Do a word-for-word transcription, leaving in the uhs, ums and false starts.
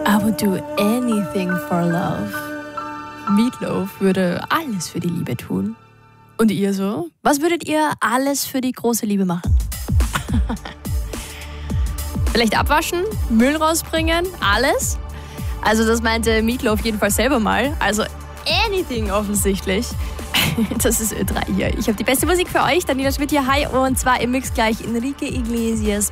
I would do anything for love. Meatloaf würde alles für die Liebe tun. Und ihr so? Was würdet ihr alles für die große Liebe machen? Vielleicht abwaschen? Müll rausbringen? Alles? Also das meinte Meatloaf jedenfalls selber mal. Also anything offensichtlich. Das ist Ö drei hier. Ich habe die beste Musik für euch. Daniela Schmidt hier. Hi. Und zwar im Mix gleich Enrique Iglesias.